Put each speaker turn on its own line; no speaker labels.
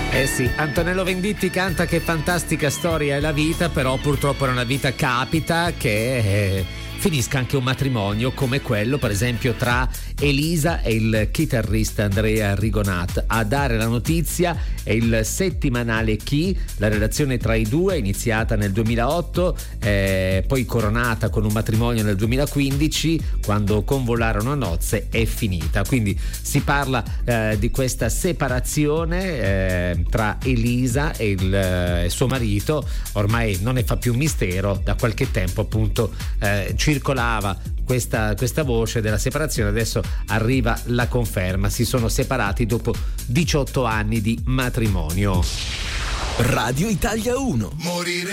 Eh sì, Antonello Venditti canta che fantastica storia è la vita, però purtroppo nella vita capita che finisca anche un matrimonio come quello per esempio tra Elisa e il chitarrista Andrea Rigonat. A dare la notizia è il settimanale Chi, la relazione tra i due è iniziata nel 2008, poi coronata con un matrimonio nel 2015, quando convolarono a nozze è finita. Quindi si parla di questa separazione tra Elisa e il suo marito. Ormai non ne fa più un mistero, da qualche tempo appunto circolava questa voce della separazione, adesso arriva la conferma, si sono separati dopo 18 anni di matrimonio.
Radio Italia 1. Morire